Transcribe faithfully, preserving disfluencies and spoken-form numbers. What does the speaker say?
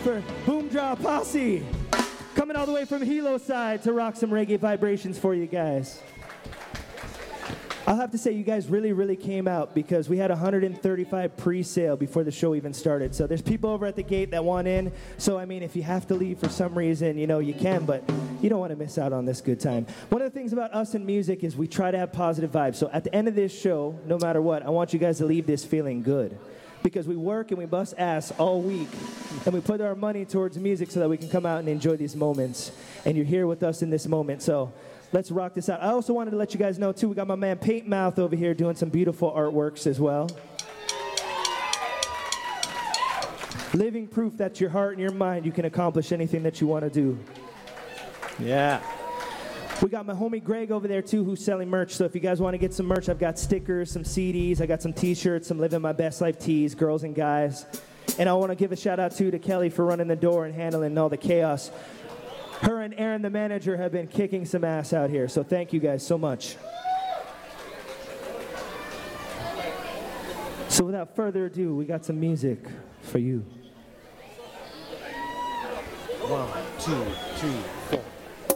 for Boomjaw Posse. Coming all the way from Hilo side to rock some reggae vibrations for you guys. I'll have to say you guys really, really came out because we had one hundred thirty-five pre-sale before the show even started. So there's people over at the gate that want in. So, I mean, if you have to leave for some reason, you know, you can, but you don't want to miss out on this good time. One of the things about us in music is we try to have positive vibes. So at the end of this show, no matter what, I want you guys to leave this feeling good. Because we work and we bust ass all week, and we put our money towards music so that we can come out and enjoy these moments. And you're here with us in this moment, so let's rock this out. I also wanted to let you guys know, too, we got my man Paint Mouth over here doing some beautiful artworks as well. Living proof that your heart and your mind, you can accomplish anything that you want to do. Yeah. We got my homie Greg over there, too, who's selling merch. So if you guys want to get some merch, I've got stickers, some C Ds, I got some T-shirts, some Living My Best Life tees, girls and guys. And I want to give a shout-out, too, to Kelly for running the door and handling all the chaos. Her and Aaron, the manager, have been kicking some ass out here. So thank you guys so much. So without further ado, we got some music for you. One, two, three, four.